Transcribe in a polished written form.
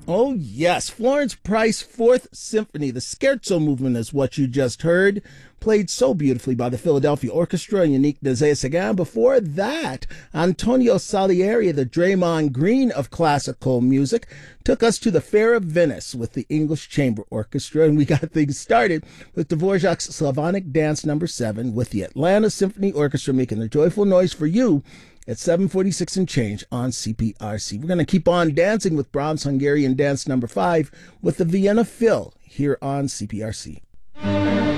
Oh, yes. Florence Price Fourth Symphony, the Scherzo movement is what you just heard, played so beautifully by the Philadelphia Orchestra and Yannick Nézet-Séguin. Before that, Antonio Salieri, the Draymond Green of classical music, took us to the Fair of Venice with the English Chamber Orchestra, and we got things started with Dvorak's Slavonic Dance Number 7 with the Atlanta Symphony Orchestra making the joyful noise for you at 7:46 and change on CPRC. We're going to keep on dancing with Brahms' Hungarian Dance Number 5 with the Vienna Phil here on CPRC.